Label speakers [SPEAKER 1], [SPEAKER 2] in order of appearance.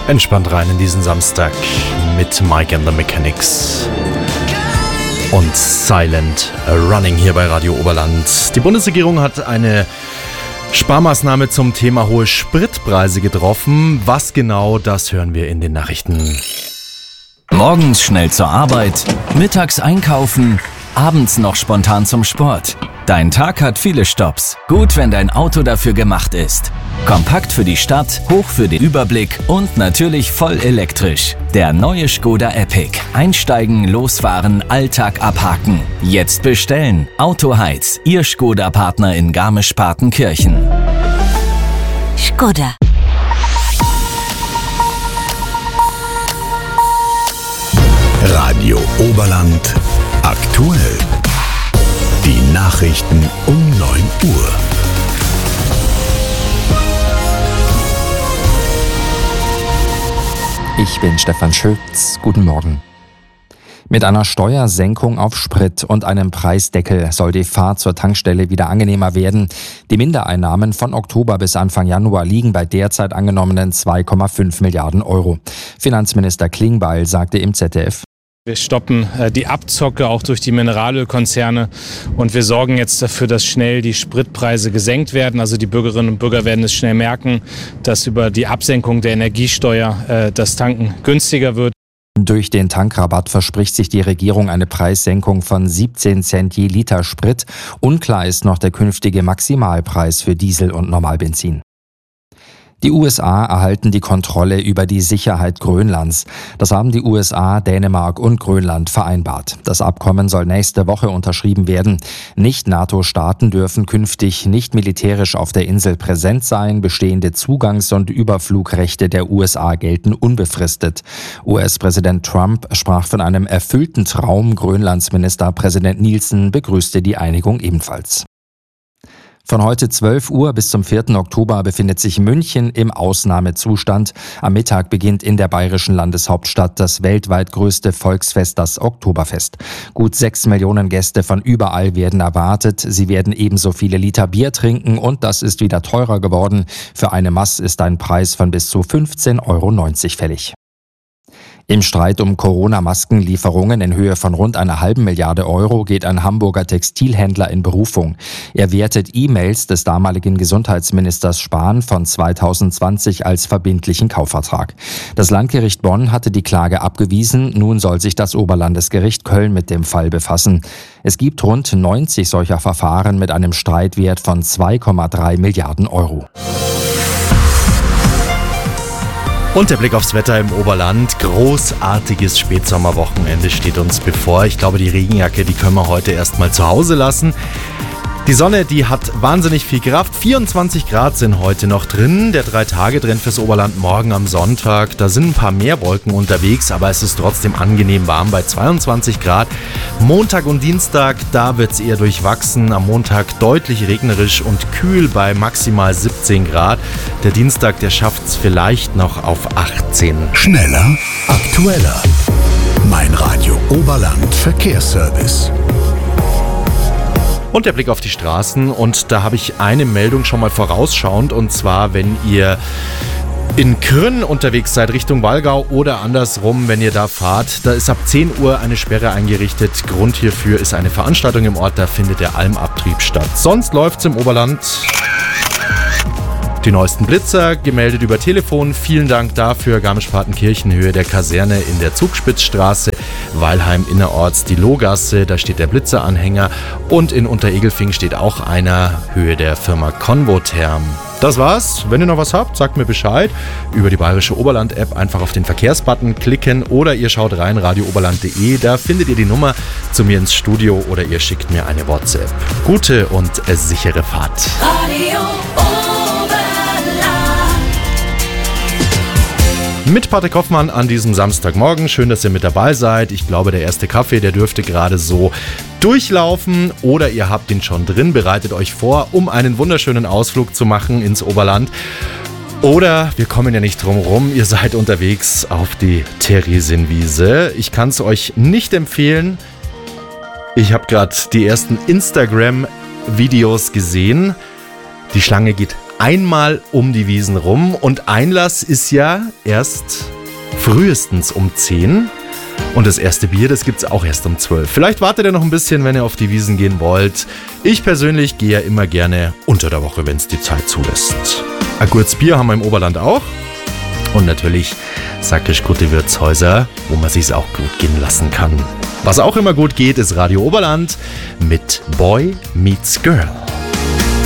[SPEAKER 1] Entspannt rein in diesen Samstag mit Mike and the Mechanics und Silent Running hier bei Radio Oberland. Die Bundesregierung hat eine Sparmaßnahme zum Thema hohe Spritpreise getroffen. Was genau, das hören wir in den Nachrichten.
[SPEAKER 2] Morgens schnell zur Arbeit, mittags einkaufen, abends noch spontan zum Sport. Dein Tag hat viele Stopps. Gut, wenn dein Auto dafür gemacht ist. Kompakt für die Stadt, hoch für den Überblick und natürlich voll elektrisch. Der neue Škoda Epic. Einsteigen, losfahren, Alltag abhaken. Jetzt bestellen. Autoheiz, Ihr Škoda-Partner in Garmisch-Partenkirchen.
[SPEAKER 3] Škoda.
[SPEAKER 4] Radio Oberland aktuell. Die Nachrichten um 9 Uhr.
[SPEAKER 5] Ich bin Stefan Schütz. Guten Morgen. Mit einer Steuersenkung auf Sprit und einem Preisdeckel soll die Fahrt zur Tankstelle wieder angenehmer werden. Die Mindereinnahmen von Oktober bis Anfang Januar liegen bei derzeit angenommenen 2,5 Milliarden Euro. Finanzminister Klingbeil sagte im ZDF:
[SPEAKER 6] Wir stoppen die Abzocke auch durch die Mineralölkonzerne und wir sorgen jetzt dafür, dass schnell die Spritpreise gesenkt werden. Also die Bürgerinnen und Bürger werden es schnell merken, dass über die Absenkung der Energiesteuer das Tanken günstiger wird.
[SPEAKER 5] Durch den Tankrabatt verspricht sich die Regierung eine Preissenkung von 17 Cent je Liter Sprit. Unklar ist noch der künftige Maximalpreis für Diesel und Normalbenzin. Die USA erhalten die Kontrolle über die Sicherheit Grönlands. Das haben die USA, Dänemark und Grönland vereinbart. Das Abkommen soll nächste Woche unterschrieben werden. Nicht-NATO-Staaten dürfen künftig nicht militärisch auf der Insel präsent sein. Bestehende Zugangs- und Überflugrechte der USA gelten unbefristet. US-Präsident Trump sprach von einem erfüllten Traum. Grönlands Ministerpräsident Nielsen begrüßte die Einigung ebenfalls. Von heute 12 Uhr bis zum 4. Oktober befindet sich München im Ausnahmezustand. Am Mittag beginnt in der bayerischen Landeshauptstadt das weltweit größte Volksfest, das Oktoberfest. Gut 6 Millionen Gäste von überall werden erwartet. Sie werden ebenso viele Liter Bier trinken und das ist wieder teurer geworden. Für eine Maß ist ein Preis von bis zu 15,90 € fällig. Im Streit um Corona-Maskenlieferungen in Höhe von rund einer halben Milliarde Euro geht ein Hamburger Textilhändler in Berufung. Er wertet E-Mails des damaligen Gesundheitsministers Spahn von 2020 als verbindlichen Kaufvertrag. Das Landgericht Bonn hatte die Klage abgewiesen. Nun soll sich das Oberlandesgericht Köln mit dem Fall befassen. Es gibt rund 90 solcher Verfahren mit einem Streitwert von 2,3 Milliarden Euro.
[SPEAKER 1] Und der Blick aufs Wetter im Oberland. Großartiges Spätsommerwochenende steht uns bevor. Ich glaube, die Regenjacke, die können wir heute erstmal zu Hause lassen. Die Sonne, die hat wahnsinnig viel Kraft. 24 Grad sind heute noch drin. Der 3-Tage-Trend fürs Oberland morgen am Sonntag. Da sind ein paar mehr Wolken unterwegs, aber es ist trotzdem angenehm warm bei 22 Grad. Montag und Dienstag, da wird es eher durchwachsen. Am Montag deutlich regnerisch und kühl bei maximal 17 Grad. Der Dienstag, der schafft es vielleicht noch auf 18.
[SPEAKER 4] Schneller, aktueller. Mein Radio Oberland Verkehrsservice.
[SPEAKER 1] Und der Blick auf die Straßen, und da habe ich eine Meldung schon mal vorausschauend, und zwar, wenn ihr in Krünn unterwegs seid, Richtung Wallgau oder andersrum, wenn ihr da fahrt, da ist ab 10 Uhr eine Sperre eingerichtet. Grund hierfür ist eine Veranstaltung im Ort, da findet der Almabtrieb statt. Sonst läuft's im Oberland. Die neuesten Blitzer, gemeldet über Telefon. Vielen Dank dafür. Garmisch-Partenkirchen, Höhe der Kaserne in der Zugspitzstraße. Weilheim innerorts die Lohgasse, da steht der Blitzeranhänger. Und in Unteregelfing steht auch einer, Höhe der Firma Convotherm. Das war's. Wenn ihr noch was habt, sagt mir Bescheid. Über die Bayerische Oberland-App einfach auf den Verkehrsbutton klicken oder ihr schaut rein, radiooberland.de. Da findet ihr die Nummer zu mir ins Studio oder ihr schickt mir eine WhatsApp. Gute und sichere Fahrt.
[SPEAKER 3] Radio
[SPEAKER 1] Mit Patrick Hoffmann an diesem Samstagmorgen. Schön, dass ihr mit dabei seid. Ich glaube, der erste Kaffee, der dürfte gerade so durchlaufen oder ihr habt ihn schon drin. Bereitet euch vor, um einen wunderschönen Ausflug zu machen ins Oberland. Oder wir kommen ja nicht drum rum, ihr seid unterwegs auf die Theresienwiese. Ich kann es euch nicht empfehlen. Ich habe gerade die ersten Instagram-Videos gesehen. Die Schlange geht einmal um die Wiesn rum und Einlass ist ja erst frühestens um 10. Und das erste Bier, das gibt's auch erst um 12. Vielleicht wartet ihr noch ein bisschen, wenn ihr auf die Wiesn gehen wollt. Ich persönlich gehe ja immer gerne unter der Woche, wenn es die Zeit zulässt. Ein gutes Bier haben wir im Oberland auch. Und natürlich sackisch gute Wirtshäuser, wo man sich's auch gut gehen lassen kann. Was auch immer gut geht, ist Radio Oberland mit Boy Meets Girl.